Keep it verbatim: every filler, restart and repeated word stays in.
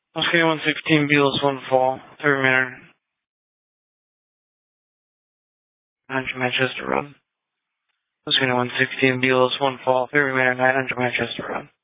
Oscar one sixteen, Beatles one fall, third remainder, nine hundred Manchester Run. Oscar one sixteen, Beatles one fall, third remainder, nine hundred Manchester Run.